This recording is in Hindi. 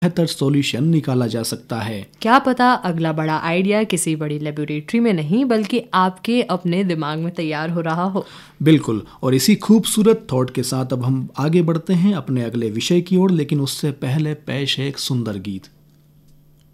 बेहतर सॉल्यूशन निकाला जा सकता है। क्या पता अगला बड़ा आइडिया किसी बड़ी लेबोरेटरी में नहीं बल्कि आपके अपने दिमाग में तैयार हो रहा हो। बिल्कुल, और इसी खूबसूरत थॉट के साथ अब हम आगे बढ़ते हैं अपने अगले विषय की ओर, लेकिन उससे पहले पेश है एक सुंदर गीत।